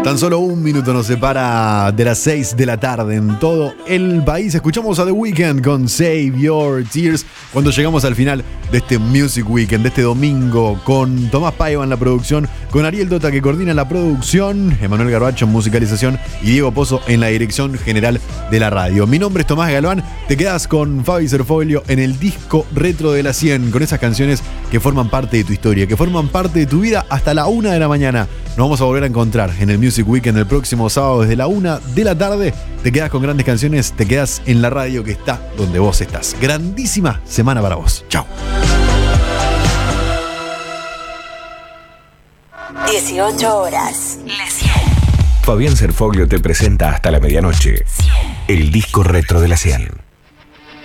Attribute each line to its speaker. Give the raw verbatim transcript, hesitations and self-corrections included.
Speaker 1: Tan solo un minuto nos separa de las seis de la tarde en todo el país. Escuchamos a The Weeknd con Save Your Tears cuando llegamos al final de este Music Weekend, de este domingo, con Tomás Paiva en la producción, con Ariel Dota que coordina la producción, Emanuel Garbacho en musicalización y Diego Pozo en la dirección general de la radio. Mi nombre es Tomás Galván, te quedas con Fabi Serfolio en el disco retro de la cien, con esas canciones que forman parte de tu historia, que forman parte de tu vida hasta la una de la mañana. Nos vamos a volver a encontrar en el Music Weekend el próximo sábado desde la una de la tarde. Te quedas con grandes canciones, te quedas en la radio que está donde vos estás. Grandísima semana para vos. Chao.
Speaker 2: dieciocho horas. La cien.
Speaker 3: Fabián Serfolio te presenta hasta la medianoche el disco retro de la cien.